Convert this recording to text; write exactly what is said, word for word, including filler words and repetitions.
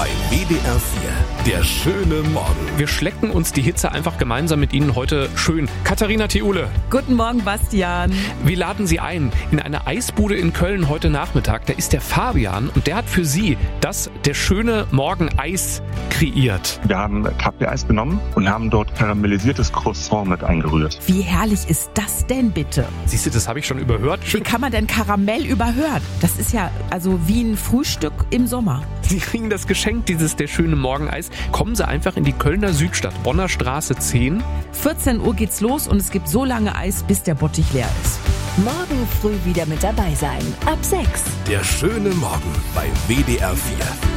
bei W D R vier. Der schöne Morgen. Wir schlecken uns die Hitze einfach gemeinsam mit Ihnen heute schön. Katharina Theule. Guten Morgen, Bastian. Wir laden Sie ein in eine Eisbude in Köln heute Nachmittag. Da ist der Fabian und der hat für Sie das Der schöne Morgen Eis kreiert. Wir haben Kaffee-Eis genommen und haben dort karamellisiertes Croissant mit eingerührt. Wie herrlich ist das denn bitte? Siehst du, das habe ich schon überhört. Wie kann man denn Karamell überhören? Das ist ja also wie ein Frühstück im Sommer. Sie kriegen das Geschenk, dieses Der schöne Morgen Eis. Kommen Sie einfach in die Kölner Südstadt, Bonner Straße zehn. vierzehn Uhr geht's los und es gibt so lange Eis, bis der Bottich leer ist. Morgen früh wieder mit dabei sein. Ab sechs. Der schöne Morgen bei W D R vier.